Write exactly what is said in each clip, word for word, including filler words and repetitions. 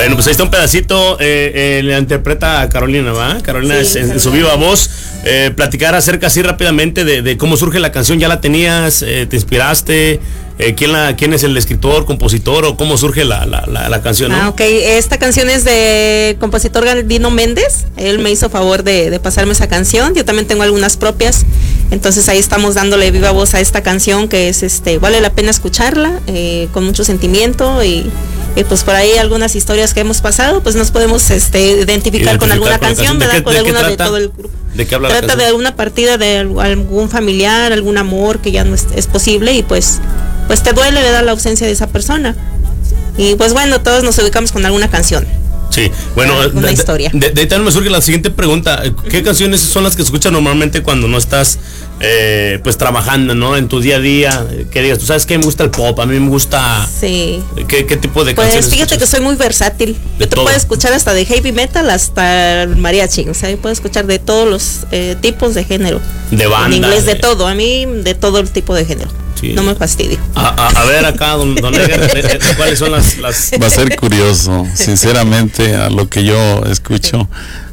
Bueno, pues ahí está un pedacito, eh, eh, la interpreta Carolina, ¿va? Carolina sí, es, en, en su viva voz. Eh, platicar acerca así rápidamente de, de cómo surge la canción. ¿Ya la tenías? Eh, ¿Te inspiraste? Eh, ¿quién, la, ¿Quién es el escritor, compositor o cómo surge la, la, la, la canción, ¿no? Ah, ok. Esta canción es de compositor Galdino Méndez. Él me hizo favor de, de pasarme esa canción. Yo también tengo algunas propias. Entonces ahí estamos dándole viva voz a esta canción que es, este, vale la pena escucharla, eh, con mucho sentimiento y, y pues por ahí algunas historias que hemos pasado, pues nos podemos este, identificar, identificar con alguna con canción, ¿verdad? ¿De con de alguna de todo el grupo. ¿De qué habla Trata la canción? de alguna partida de algún familiar, algún amor que ya no es, es posible y pues, pues te duele, ¿verdad? La ausencia de esa persona. Y pues bueno, todos nos ubicamos con alguna canción. Sí, bueno, una de, historia. De, de, de ahí también me surge la siguiente pregunta. ¿Qué uh-huh. canciones son las que escuchas normalmente cuando no estás eh, pues trabajando, ¿no? En tu día a día, que digas, tú sabes que me gusta el pop, a mí me gusta. Sí. ¿Qué, qué tipo de pues canciones? Pues fíjate escuchas? Que soy muy versátil. Yo te todo. puedo escuchar hasta de heavy metal hasta el mariachi. O sea, yo puedo escuchar de todos los eh, tipos de género. De banda. En inglés de, de todo, a mí de todo el tipo de género. Sí. No me fastidio. A, a, a ver acá, don, don Edgar, ¿cuáles son las, las...? Va a ser curioso, sinceramente, a lo que yo escucho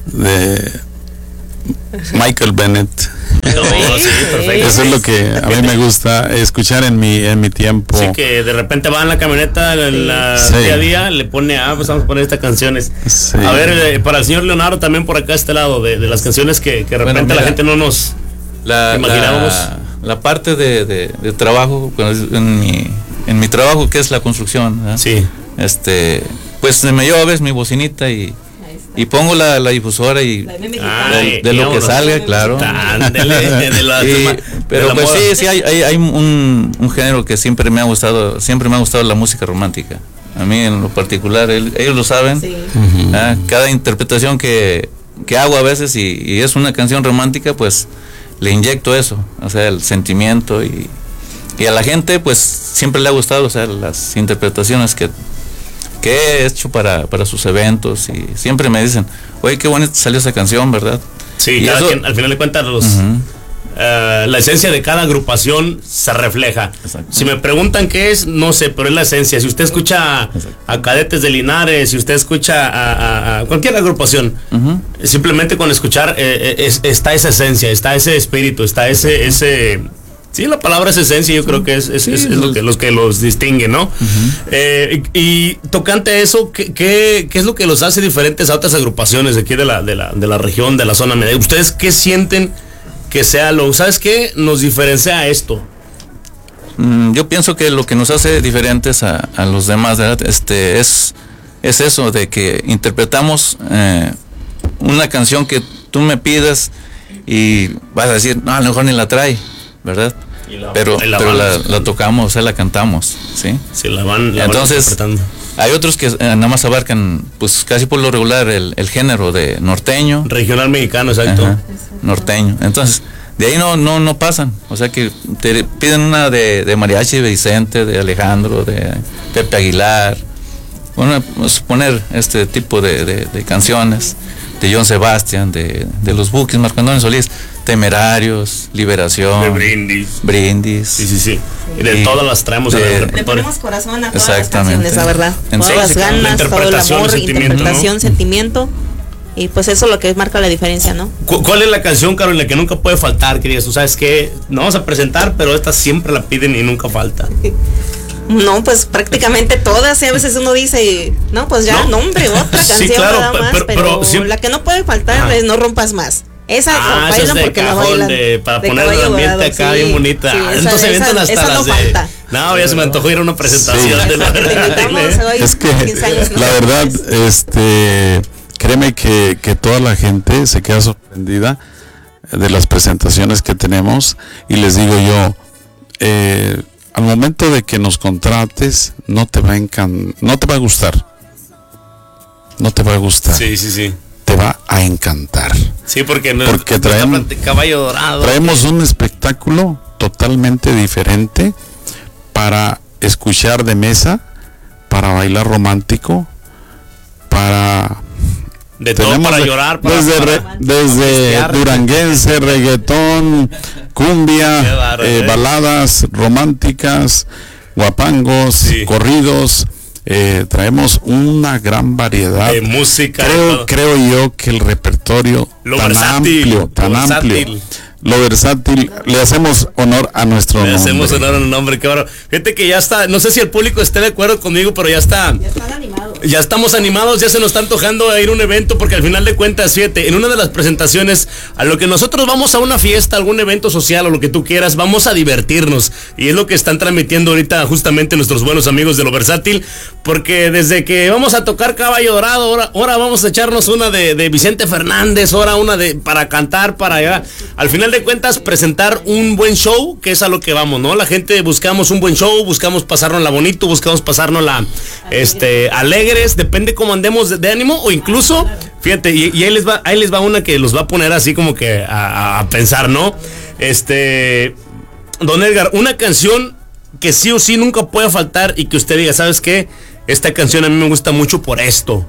de Michael Bennett. No, sí, perfecto. Eso es lo que a mí me gusta escuchar en mi en mi tiempo. Sí, que de repente va en la camioneta en la sí. día a día, le pone, ah, pues vamos a poner estas canciones. Sí. A ver, eh, para el señor Leonardo también por acá este lado, de, de las canciones que, que de repente bueno, mira, la gente no nos la, imaginábamos. La, la parte de, de, de trabajo, en mi, en mi trabajo que es la construcción, ¿eh? Sí. Este, pues me llevo a veces mi bocinita y y pongo la, la difusora y Ay, de, de lo que salga, claro. Ándele, de la, y, pero de pues moda. sí, sí hay, hay, hay un, un género que siempre me ha gustado, siempre me ha gustado la música romántica. A mí en lo particular, el, ellos lo saben. Sí. Uh-huh. ¿eh? Cada interpretación que, que hago a veces y, y es una canción romántica, pues le inyecto eso, o sea, el sentimiento y, y a la gente pues siempre le ha gustado, o sea, las interpretaciones que que he hecho para, para sus eventos y siempre me dicen, oye, qué bonita salió esa canción, ¿verdad? Sí, y cada eso, quien, al final de cuentas los, uh-huh. uh, la esencia de cada agrupación se refleja. Exacto. Si me preguntan qué es, no sé, pero es la esencia. Si usted escucha a, a Cadetes de Linares, si usted escucha a, a, a cualquier agrupación, uh-huh. simplemente con escuchar eh, es, está esa esencia, está ese espíritu, está ese... ese sí, la palabra es esencia, yo sí. creo que es, es, sí, es, es lo que los que los distingue, ¿no? Uh-huh. Eh, y, y tocante eso, ¿qué, qué, ¿qué es lo que los hace diferentes a otras agrupaciones de aquí de la, de la, de la región, de la zona media? ¿Ustedes qué sienten que sea lo, ¿sabes qué? Nos diferencia esto. Mm, yo pienso que lo que nos hace diferentes a, a los demás, ¿verdad? Este, es, es eso de que interpretamos eh, una canción que tú me pidas y vas a decir, no, a lo mejor ni la trae, ¿verdad? La, pero la, pero la, la tocamos, o sea, la cantamos, ¿sí? Sí, la van, la Entonces, van hay otros que eh, nada más abarcan, pues casi por lo regular, el, el género de norteño. Regional mexicano, exacto. Ajá, norteño. Entonces, de ahí no no no pasan. O sea, que te piden una de, de mariachi, de Vicente, de Alejandro, de Pepe Aguilar. Bueno, pues poner este tipo de, de, de canciones, de John Sebastián, de, de los Buquis, Marco Antonio Solís, Temerarios, Liberación, de Brindis. Brindis. Sí, sí, sí. Y de y todas las traemos de, en el repertorio. Le ponemos corazón a todas las canciones, la verdad. Todas las ganas, todo el amor, interpretación, ¿no? Sentimiento. Y pues eso es lo que marca la diferencia, ¿no? ¿Cuál es la canción, Carolina, que nunca puede faltar, queridas? Tú sabes que no vamos a presentar, pero esta siempre la piden y nunca falta. No, pues prácticamente todas, y a veces uno dice, no, pues ya, no, hombre, otra canción sí, claro, nada más, pero, pero, pero sí, la que no puede faltar ah. es No Rompas Más. Esa ah, no bailan porque la bailan de, para de poner el ambiente dorado, acá sí, bien bonita. Sí, esa, entonces se inventan hasta esa las no de... Falta. No, ya se me antojó ir a una presentación. Sí. De la... Es que años, ¿no? La verdad, este, créeme que, que toda la gente se queda sorprendida de las presentaciones que tenemos y les digo yo, eh, al momento de que nos contrates, no te va a encan- no te va a gustar. No te va a gustar. Sí, sí, sí. Te va a encantar. Sí, porque, no, porque traemos, caballo dorado. Traemos un espectáculo totalmente diferente para escuchar de mesa, para bailar romántico, para... De todo, para de, llorar, para... Desde, para, re, desde para duranguense, reggaetón, cumbia, eh, baladas románticas, guapangos, sí. corridos, Eh, traemos una gran variedad de música. Creo, creo yo que el repertorio lo tan versátil, amplio, tan lo amplio, versátil. lo versátil, le hacemos honor a nuestro Le nombre. hacemos honor a un nombre, qué bárbaro. Fíjate que ya está, no sé si el público esté de acuerdo conmigo, pero ya está. Ya están animados. Ya estamos animados, ya se nos está antojando a ir a un evento, porque al final de cuentas, fíjate, en una de las presentaciones, a lo que nosotros vamos a una fiesta, algún evento social o lo que tú quieras, vamos a divertirnos. Y es lo que están transmitiendo ahorita justamente nuestros buenos amigos de Lo Versátil, porque desde que vamos a tocar Caballo Dorado, ahora, ahora vamos a echarnos una de, de Vicente Fernández, ahora una de para cantar, para allá. Al final de cuentas, presentar un buen show, que es a lo que vamos, ¿no? La gente buscamos un buen show, buscamos pasárnosla bonito, buscamos pasárnosla este, alegres, depende cómo andemos de, de ánimo, o incluso, fíjate, y, y ahí les va, ahí les va una que los va a poner así como que a, a pensar, ¿no? Este, don Edgar, una canción que sí o sí nunca puede faltar y que usted diga, ¿sabes qué? Esta canción a mí me gusta mucho por esto.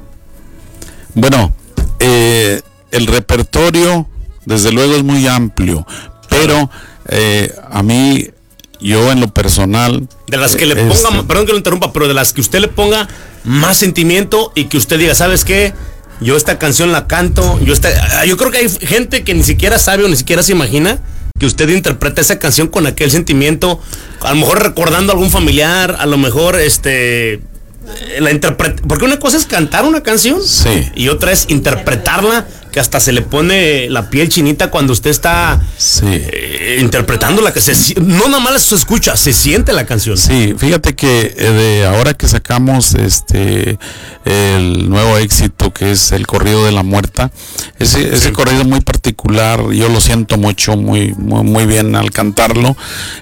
Bueno, eh, el repertorio desde luego es muy amplio, pero eh, a mí, yo en lo personal, de las que le ponga, este, perdón que lo interrumpa, pero de las que usted le ponga más sentimiento y que usted diga, ¿sabes qué? Yo esta canción la canto, yo esta, yo creo que hay gente que ni siquiera sabe o ni siquiera se imagina que usted interpreta esa canción con aquel sentimiento, a lo mejor recordando a algún familiar, a lo mejor este la interpreta, porque una cosa es cantar una canción, sí, y otra es interpretarla, que hasta se le pone la piel chinita cuando usted está sí. eh, interpretándola, que se, no nada más se escucha, se siente la canción. Sí, fíjate que eh, de ahora que sacamos este el nuevo éxito que es el corrido de la muerta, ese, ese sí. corrido muy particular, yo lo siento mucho, muy, muy, muy bien al cantarlo,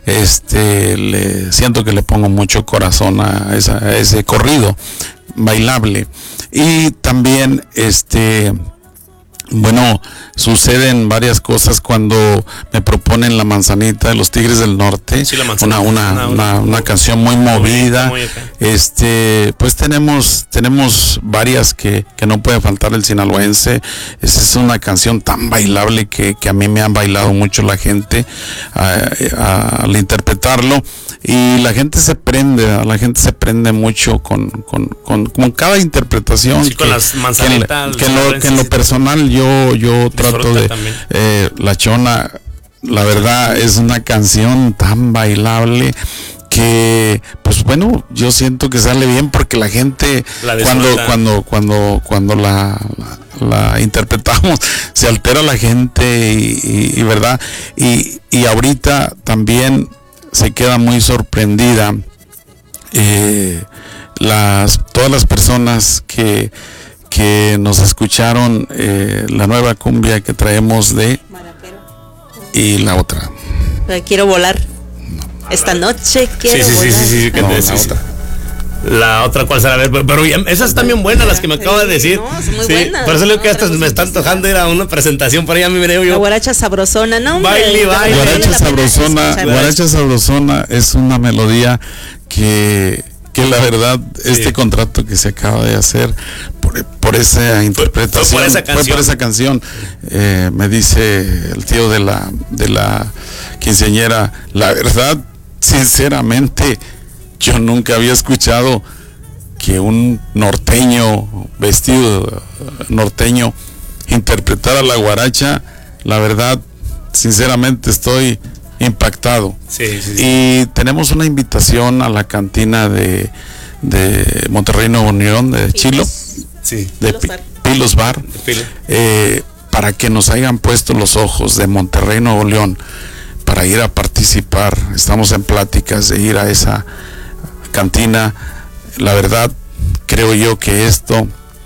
este le siento que le pongo mucho corazón a, esa, a ese corrido bailable. Y también este bueno, suceden varias cosas cuando me proponen La Manzanita de los Tigres del Norte, sí, una, una, una, una, una canción muy movida, muy, muy este, pues tenemos, tenemos varias que, que no puede faltar el sinaloense. Esa es una canción tan bailable que, que a mí me han bailado mucho la gente a, a, al interpretarlo, y la gente se prende, la gente se prende mucho con, con, con, con cada interpretación, sí, que, con las manzanitas, que, en, que, en lo, que en lo personal yo Yo, yo trato de eh, La Chona, la verdad es una canción tan bailable que, pues bueno, yo siento que sale bien porque la gente la cuando cuando cuando cuando la, la, la interpretamos se altera la gente y, y, y verdad y, y ahorita también se queda muy sorprendida eh, las todas las personas que que nos escucharon eh, la nueva cumbia que traemos de Marapero. Y la otra quiero volar no. Esta noche quiero sí, sí, volar sí, sí, sí, que no, te, la, sí, otra. la otra cuál será, a ver, pero ya, esas están bien buenas las que me sí, acabo de decir, no, son muy sí, buenas, por eso no, lo que hasta me está antojando ir a una presentación por allá, mi veré yo. La guaracha sabrosona, ¿no? Baile, baile. Guaracha sabrosona, guaracha sabrosona es una melodía que que la verdad sí. Este contrato que se acaba de hacer por, por esa interpretación fue por esa canción, fue por esa canción. Eh, me dice el tío de la de la quinceañera, la verdad, sinceramente, yo nunca había escuchado que un norteño vestido norteño interpretara la guaracha. La verdad, sinceramente estoy impactado. Sí, sí, sí. Y tenemos una invitación a la cantina de, de Monterrey Nuevo León, de Chilo, sí. de Pilos Bar, Pilos Bar eh, para que nos hayan puesto los ojos de Monterrey Nuevo León para ir a participar. Estamos en pláticas de ir a esa cantina. La verdad, creo yo que esto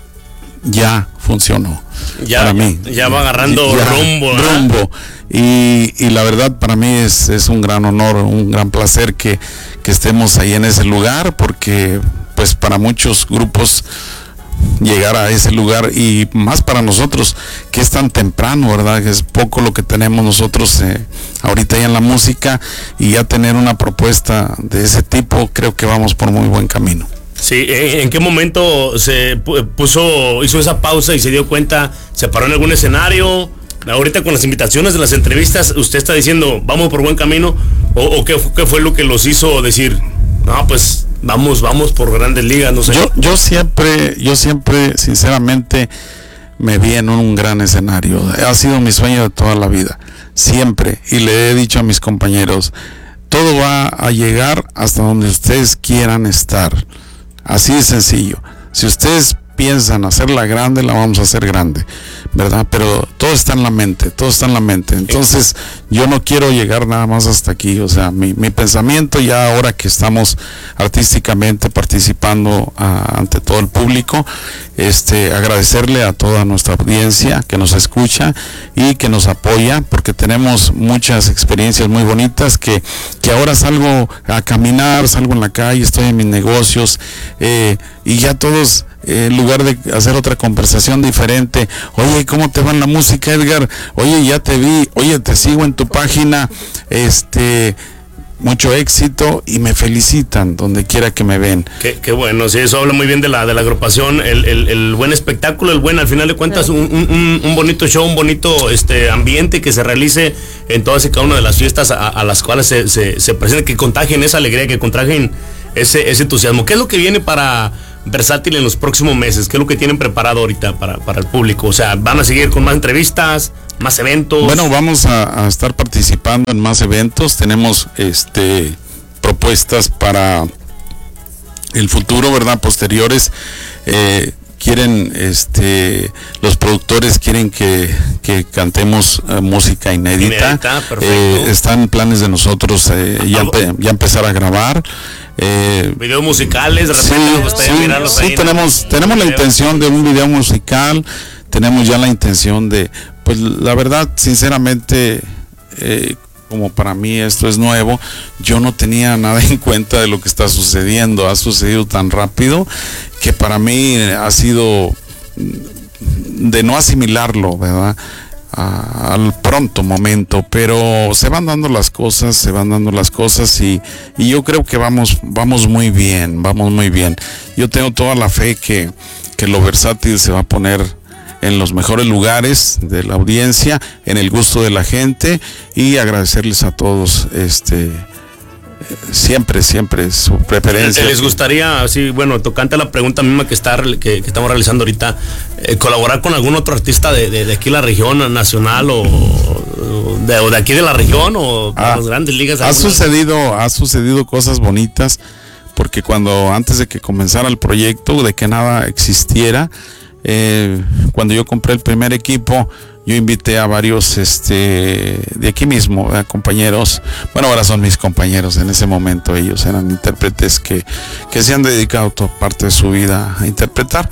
ya funcionó ya, para mí. Ya va agarrando ya, rumbo. rumbo. Y, y la verdad para mí es, es un gran honor, un gran placer que, que estemos ahí en ese lugar, porque pues para muchos grupos llegar a ese lugar, y más para nosotros que es tan temprano, verdad, que es poco lo que tenemos nosotros eh, ahorita ya en la música, y ya tener una propuesta de ese tipo, creo que vamos por muy buen camino. Sí, ¿en qué momento se puso, hizo esa pausa y se dio cuenta, se paró en algún escenario? Ahorita con las invitaciones de las entrevistas, ¿usted está diciendo, vamos por buen camino? ¿O, o qué, qué fue lo que los hizo decir, no, pues vamos, vamos por grandes ligas, no sé. Yo, yo siempre, yo siempre, sinceramente, me vi en un gran escenario. Ha sido mi sueño de toda la vida, siempre. Y le he dicho a mis compañeros, todo va a llegar hasta donde ustedes quieran estar. Así de sencillo. Si ustedes piensan hacerla grande, la vamos a hacer grande, ¿verdad? Pero todo está en la mente, todo está en la mente. Entonces, yo no quiero llegar nada más hasta aquí. O sea, mi, mi pensamiento ya ahora que estamos artísticamente participando a, ante todo el público, este, agradecerle a toda nuestra audiencia que nos escucha y que nos apoya, porque tenemos muchas experiencias muy bonitas que, que ahora salgo a caminar, salgo en la calle, estoy en mis negocios, eh, y ya todos, Eh, en lugar de hacer otra conversación diferente, oye, ¿cómo te va en la música, Edgar? Oye, ya te vi, oye, te sigo en tu página, este, mucho éxito, y me felicitan donde quiera que me ven. Qué, qué bueno, sí, eso habla muy bien de la de la agrupación, el, el, el buen espectáculo, el buen, al final de cuentas, un, un, un bonito show, un bonito este ambiente que se realice en todas y cada una de las fiestas a, a las cuales se, se, se presenten, que contagien esa alegría, que contagien ese, ese entusiasmo. ¿Qué es lo que viene para Versátil en los próximos meses? ¿Qué es lo que tienen preparado ahorita para, para el público? O sea, ¿van a seguir con más entrevistas, más eventos? Bueno, vamos a, a estar participando en más eventos. Tenemos este propuestas para el futuro, ¿verdad? Posteriores. Eh, quieren, este, los productores quieren que, que cantemos uh, música inédita. Inédita, perfecto. Eh, están planes de nosotros eh, ya, empe, ya empezar a grabar. Eh, videos musicales, de repente sí, me gustaría sí, mirarlos sí, ahí, tenemos, ¿no? tenemos la intención de un video musical, tenemos ya la intención de, pues la verdad, sinceramente, eh, como para mí esto es nuevo, yo no tenía nada en cuenta de lo que está sucediendo, ha sucedido tan rápido que para mí ha sido de no asimilarlo, ¿verdad? A, al pronto momento, pero se van dando las cosas, se van dando las cosas y, y yo creo que vamos, vamos muy bien, vamos muy bien. Yo tengo toda la fe que, que lo Versátil se va a poner en los mejores lugares de la audiencia, en el gusto de la gente, y agradecerles a todos, este, siempre, siempre su preferencia. ¿Les gustaría, así, bueno, tocante a la pregunta misma que está que, que estamos realizando ahorita, eh, colaborar con algún otro artista de, de, de aquí la región nacional o de, o de aquí de la región o de ah, las grandes ligas? Ha sucedido, ha sucedido cosas bonitas, porque cuando antes de que comenzara el proyecto, de que nada existiera, eh, cuando yo compré el primer equipo, yo invité a varios este de aquí mismo, eh, compañeros, bueno, ahora son mis compañeros, en ese momento ellos eran intérpretes que, que se han dedicado toda parte de su vida a interpretar,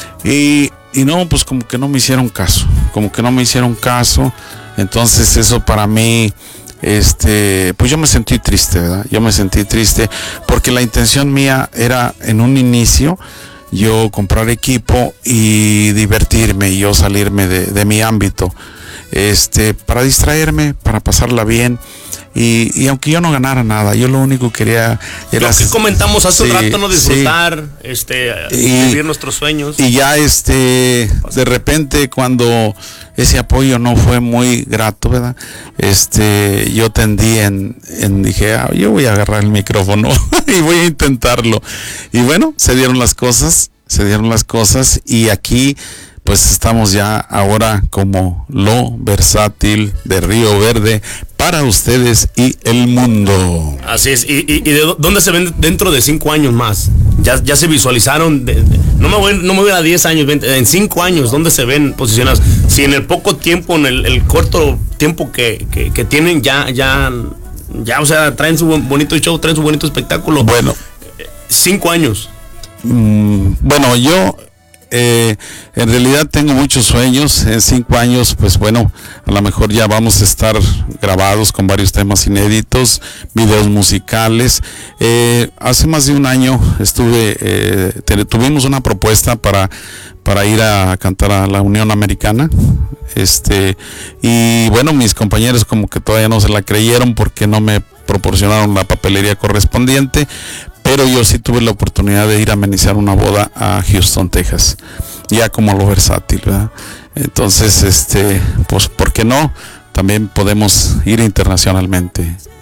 y, y no, pues como que no me hicieron caso, como que no me hicieron caso, entonces eso para mí, este, pues yo me sentí triste, ¿verdad? Yo me sentí triste porque la intención mía era en un inicio yo comprar equipo y divertirme y yo salirme de, de mi ámbito, este, para distraerme, para pasarla bien, y, y aunque yo no ganara nada, yo lo único que quería era, lo que comentamos hace sí, un rato, no disfrutar, sí, este, y, vivir nuestros sueños. Y ya este, de repente cuando ese apoyo no fue muy grato, ¿verdad? Este, yo tendí en, en dije, ah, yo voy a agarrar el micrófono y voy a intentarlo. Y bueno, se dieron las cosas, se dieron las cosas, y aquí pues estamos ya ahora como lo Versátil de Río Verde para ustedes y el mundo. Así es. ¿Y, y, y de dónde se ven dentro de cinco años más? Ya, ya se visualizaron, de, de, no me voy, no me voy a diez años, veinte, en cinco años, ¿dónde se ven posicionados? Si en el poco tiempo, en el, el corto tiempo que, que, que tienen, ya, ya, ya, o sea, traen su bonito show, traen su bonito espectáculo. Bueno, cinco años. Mmm, bueno, yo Eh, en realidad tengo muchos sueños. En cinco años, pues bueno, a lo mejor ya vamos a estar grabados con varios temas inéditos, videos musicales. Eh, hace más de un año estuve, eh, te, tuvimos una propuesta para, para ir a cantar a la Unión Americana. Este, y bueno, mis compañeros como que todavía no se la creyeron porque no me proporcionaron la papelería correspondiente, pero yo sí tuve la oportunidad de ir a amenizar una boda a Houston, Texas, ya como lo Versátil, ¿verdad? Entonces, este, pues, ¿por qué no? También podemos ir internacionalmente.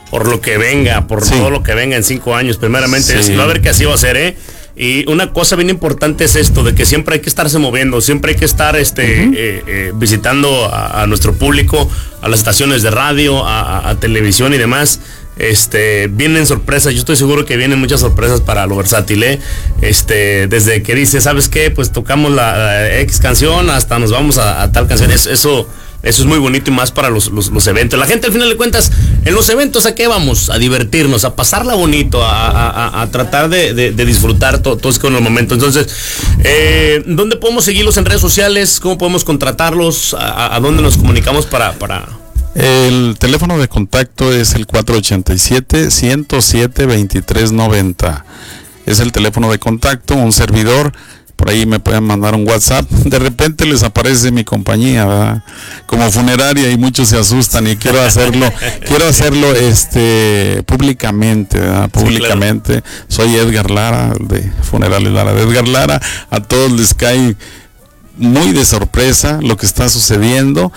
por lo que venga, por sí. todo lo que venga en cinco años, primeramente, sí. va a ver que así va a ser, ¿eh? Y una cosa bien importante es esto, de que siempre hay que estarse moviendo, siempre hay que estar este, uh-huh. eh, eh, visitando a, a nuestro público, a las estaciones de radio, a, a, a televisión y demás. Este, vienen sorpresas, yo estoy seguro que vienen muchas sorpresas para Lo Versátil, ¿eh? Este, desde que dice, ¿sabes qué? Pues tocamos la, la X canción, hasta nos vamos a, a tal canción, eso, eso Eso es muy bonito y más para los, los, los eventos. La gente al final de cuentas, en los eventos, ¿a qué vamos? A divertirnos, a pasarla bonito, a, a, a tratar de, de, de disfrutar todo, todo con el momento. Entonces, eh, ¿dónde podemos seguirlos en redes sociales? ¿Cómo podemos contratarlos? ¿A, a dónde nos comunicamos para...? para... El teléfono de contacto es el cuatro ochenta y siete, ciento siete, veintitrés noventa. Es el teléfono de contacto, un servidor. Por ahí me pueden mandar un WhatsApp. De repente les aparece mi compañía, ¿verdad? Como funeraria, y muchos se asustan, y quiero hacerlo, quiero hacerlo este públicamente, ¿verdad? Públicamente. Sí, claro. Soy Edgar Lara, de Funerales Lara, de Edgar Lara. A todos les cae muy de sorpresa lo que está sucediendo,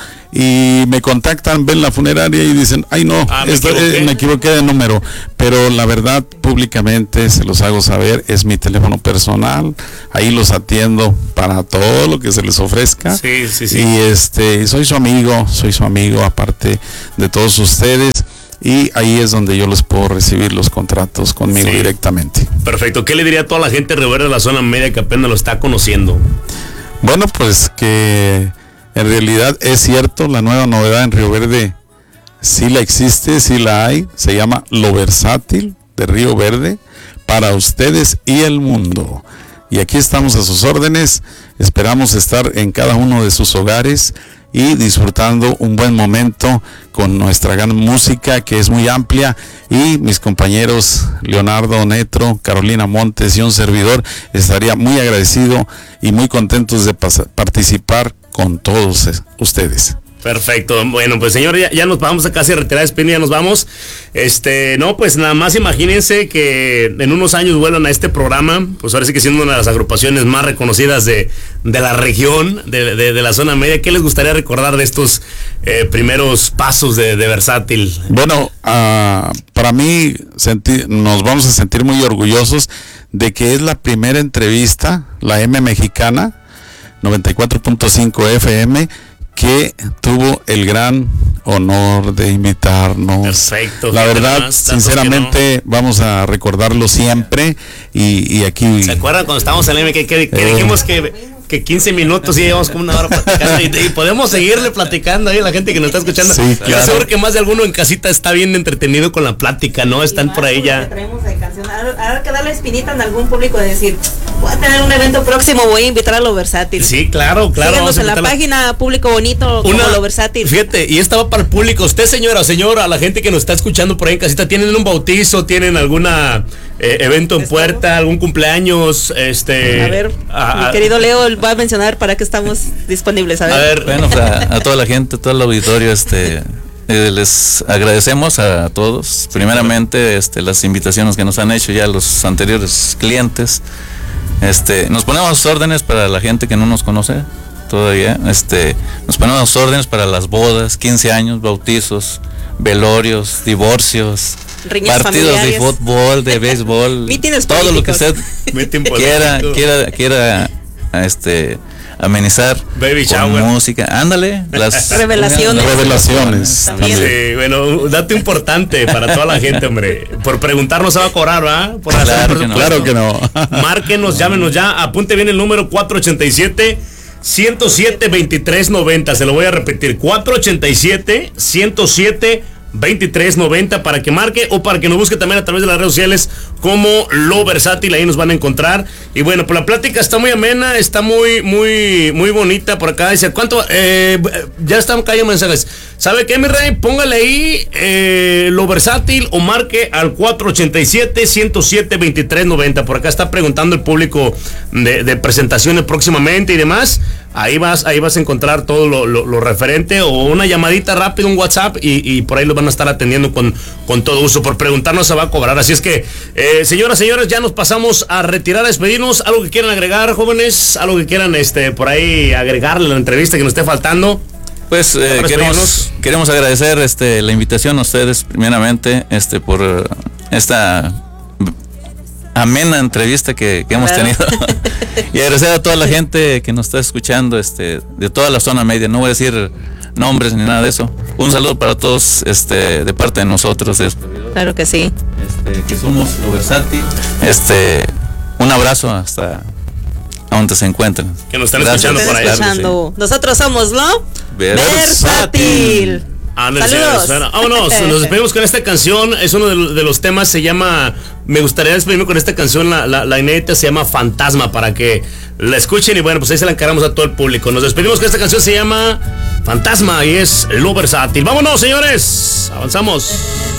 y me contactan, ven la funeraria y dicen, ay no, ah, me, esto, equivoqué. Eh, me equivoqué de número, pero la verdad públicamente se los hago saber, es mi teléfono personal, ahí los atiendo para todo lo que se les ofrezca. Sí, sí, sí. Y este, soy su amigo, soy su amigo aparte de todos ustedes. Y ahí es donde yo les puedo recibir los contratos conmigo, sí, directamente. Perfecto. ¿Qué le diría a toda la gente de Río Verde de la zona media que apenas lo está conociendo? Bueno, pues que en realidad es cierto, la nueva novedad en Río Verde sí la existe, sí la hay, se llama Lo Versátil de Río Verde, para ustedes y el mundo. Y aquí estamos a sus órdenes, esperamos estar en cada uno de sus hogares y disfrutando un buen momento con nuestra gran música, que es muy amplia, y mis compañeros Leonardo Netro, Carolina Montes y un servidor, estaría muy agradecido y muy contentos de pas- participar con todos ustedes. Perfecto, bueno, pues señor, ya, ya nos vamos a casi retirar, ya nos vamos. Este, no, pues nada más imagínense que en unos años vuelvan a este programa, pues ahora sí que siendo una de las agrupaciones más reconocidas de, de la región, de, de, de la zona media. ¿Qué les gustaría recordar de estos eh, primeros pasos de, de Versátil? Bueno, uh, para mí senti- nos vamos a sentir muy orgullosos de que es la primera entrevista, la M Mexicana, noventa y cuatro punto cinco F M, que tuvo el gran honor de invitarnos. Perfecto. La verdad, sinceramente, no. vamos a recordarlo siempre, y, y aquí... ¿Se acuerdan cuando estábamos en el M que, que, que eh, dijimos que, que quince minutos y llevamos como una hora platicando, y, y podemos seguirle platicando ahí a la gente que nos está escuchando? Sí, claro. Yo seguro que más de alguno en casita está bien entretenido con la plática, ¿no? Están sí, por ahí ya. Traemos de canción. Ahora que darle espinita en algún público de decir, voy a tener un evento próximo, voy a invitar a Lo Versátil. Sí, claro, claro. Síganos en la página Público Bonito como Lo Versátil. Fíjate, y esta va para el público. Usted, señora, señora, a la gente que nos está escuchando por ahí en casita, ¿tienen un bautizo? ¿Tienen alguna eh, evento en puerta? ¿Algún cumpleaños? Este. A ver, a, mi querido Leo va a mencionar para qué estamos disponibles. A ver. A ver, bueno, a, a toda la gente, todo el auditorio, este. Eh, les agradecemos a todos, primeramente este, las invitaciones que nos han hecho ya los anteriores clientes. Este, nos ponemos a sus órdenes para la gente que no nos conoce todavía. Este, nos ponemos a sus órdenes para las bodas, quince años, bautizos, velorios, divorcios, riñas partidos familiares, de fútbol, de béisbol, todo lo que usted quiera, quiera, quiera, este. amenizar Baby con shower, música, ándale, las revelaciones, revelaciones también. Sí, bueno, un dato importante para toda la gente, hombre, por preguntar no se va a cobrar, ¿verdad? Por claro, hacer, que no, claro que no. Márquenos, llámenos ya, apunte bien el número cuatro ochenta y siete, ciento siete, veintitrés noventa, se lo voy a repetir, cuatro ochenta y siete, ciento siete, veintitrés noventa, para que marque o para que nos busque también a través de las redes sociales como Lo Versátil, ahí nos van a encontrar. Y bueno, pues la plática está muy amena, está muy, muy, muy bonita por acá. Dice, ¿cuánto? Eh, ya están cayendo mensajes. ¿Sabe qué, mi rey? Póngale ahí eh, Lo Versátil o marque al cuatro ochenta y siete, ciento siete, veintitrés noventa. Por acá está preguntando el público de, de presentaciones próximamente y demás. Ahí vas, ahí vas a encontrar todo lo, lo, lo referente, o una llamadita rápida, un WhatsApp, y, y por ahí lo van a estar atendiendo con, con todo uso. Por preguntarnos se va a cobrar. Así es que, eh, señoras, señores, ya nos pasamos a retirar, a despedirnos. ¿Algo que quieran agregar, jóvenes? ¿Algo que quieran este por ahí agregarle a la entrevista que nos esté faltando? Pues eh, queremos, queremos agradecer este, la invitación a ustedes primeramente este, por uh, esta amena entrevista que, que hemos tenido y agradecer a toda la gente que nos está escuchando este, de toda la zona media. No voy a decir nombres ni nada de eso. Un saludo para todos este, de parte de nosotros. Claro que sí. Este, que somos Lo Versátil. Este, un abrazo hasta donde se encuentren. Que nos están Gracias. escuchando por ahí. Escuchando. Sí. Nosotros somos Lo Versátil. Versátil. Saludos. Vámonos, nos despedimos con esta canción. Es uno de los, de los temas, se llama. Me gustaría despedirme con esta canción, la, la, la inédita se llama Fantasma, para que la escuchen. Y bueno, pues ahí se la encargamos a todo el público. Nos despedimos con esta canción, se llama Fantasma y es Lo Versátil. Vámonos, señores, avanzamos.